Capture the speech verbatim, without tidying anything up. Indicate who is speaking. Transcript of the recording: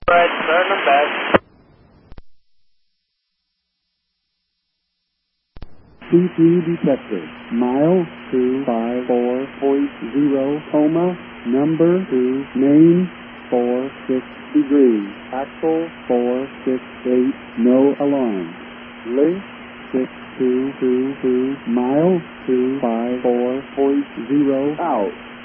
Speaker 1: Right, turn them back.
Speaker 2: C three detector, mile two five four point zero, coma, number two, name, four six degrees, axle four six eight, no alarm. Link six two two two, mile two five four point zero, out.